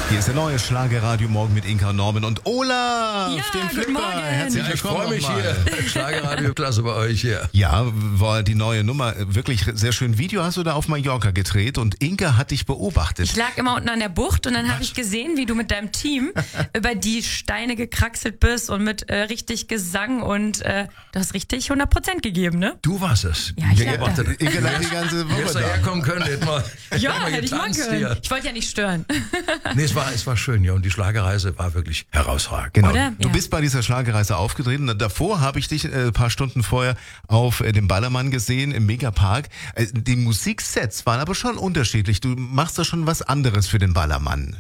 Hier ist der neue Schlagerradio Morgen mit Inka, Norman und Olaf, Ja, dem guten Flipper. Morgen. Herzlich Ja, ich willkommen freue mich nochmal. hier. Schlagerradio, klasse bei euch hier. Ja, war die neue Nummer. Wirklich sehr schön. Video hast du da auf Mallorca gedreht und Inka hat dich beobachtet. Ich lag immer unten an der Bucht und dann habe ich gesehen, wie du mit deinem Team über die Steine gekraxelt bist und mit richtig Gesang und du hast richtig 100% gegeben, ne? Du warst es. Ja, ich lag da. Inka lag die ganze Woche Hättest du da. herkommen können, hätten wir Ja, hätte ich mal getanzt können. hier. Ich wollte ja nicht stören. Nee, es war schön, ja. Und die Schlagerreise war wirklich herausragend. Genau. Oder? Du Ja. bist bei dieser Schlagerreise aufgetreten. Davor habe ich dich ein paar Stunden vorher auf dem Ballermann gesehen im Megapark. Die Musiksets waren aber schon unterschiedlich. Du machst da schon was anderes für den Ballermann.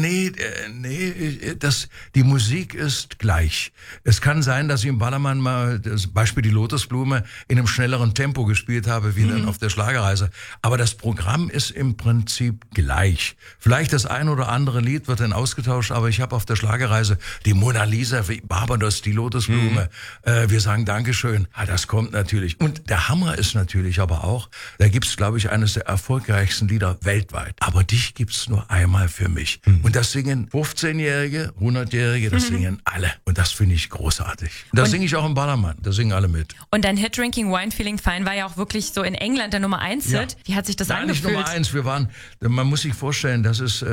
Die Musik ist gleich. Es kann sein, dass ich im Ballermann mal, das Beispiel die Lotusblume, in einem schnelleren Tempo gespielt habe, wie dann auf der Schlagerreise. Aber das Programm ist im Prinzip gleich. Vielleicht das ein oder andere Lied wird dann ausgetauscht, aber ich habe auf der Schlagerreise die Mona Lisa, Barbados, die Lotusblume. Wir sagen Dankeschön. Ja, das kommt natürlich. Und der Hammer ist natürlich aber auch, da gibt's, glaube ich, eines der erfolgreichsten Lieder weltweit. Aber dich gibt's nur einmal für mich. Und das singen 15-Jährige, 100-Jährige, das singen alle. Und das finde ich großartig. Das singe ich auch im Ballermann. Da singen alle mit. Und dein Hit Drinking Wine Feeling Fine war ja auch wirklich so in England der Nummer 1 Hit. Ja. Wie hat sich das Nein, nicht angefühlt? Nummer 1. Man muss sich vorstellen, das ist so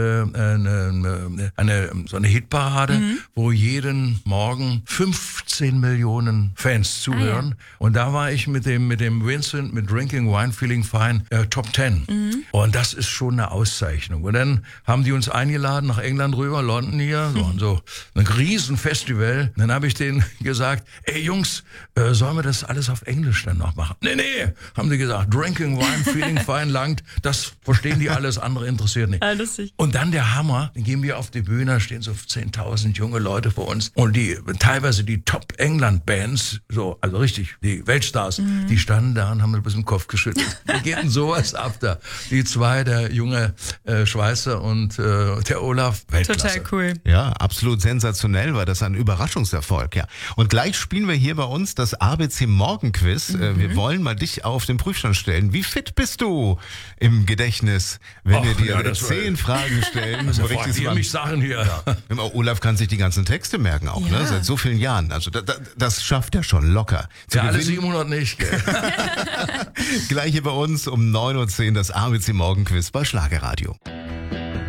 eine Hitparade, wo jeden Morgen 15 Millionen Fans zuhören. Und da war ich mit dem Vincent, mit Drinking Wine Feeling Fine, Top 10. Und das ist schon eine Auszeichnung. Und dann haben die uns eingeladen nach England rüber, London hier, so ein Riesenfestival. Und dann habe ich denen gesagt, ey Jungs, sollen wir das alles auf Englisch dann noch machen? Nee, haben die gesagt, Drinking Wine Feeling Fine langt, das verstehen die alles, andere interessiert nicht. Ah, lustig. Und dann der Hammer, dann gehen wir auf die Bühne, da stehen so 10.000 junge Leute vor uns und teilweise die Top-England-Bands, also richtig, die Weltstars, die standen da und haben ein bisschen den Kopf geschüttelt. Wie geht denn sowas ab da? Die zwei, der junge Schweißer und der Olaf, Weltklasse. Total cool. Ja, absolut sensationell war das, ein Überraschungserfolg, ja. Und gleich spielen wir hier bei uns das ABC Morgenquiz. Wir wollen mal dich auf den Prüfstand stellen. Wie fit bist du im Gedächtnis, wenn wir dir das war- 10 Fragen stellen? Also richtig fragt ihr mich Sachen hier. Olaf kann sich die ganzen Texte merken auch, ne? Ja. Seit so vielen Jahren. Also das schafft er schon locker. Zu Ja, alle gewinnen, 700 nicht, gell? gleich hier bei uns um 9:10 Uhr das ABC Morgenquiz bei Schlagerradio.